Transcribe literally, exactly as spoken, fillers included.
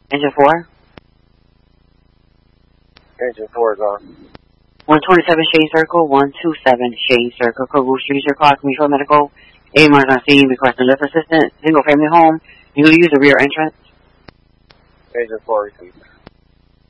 Engine four? Engine four is on. one twenty-seven Shane Circle, one twenty-seven Shane Circle, Kogu Street, your call, Mutual Medical. A Mars on scene, requesting lift assistance, single family home. You will use the rear entrance. Engine four received.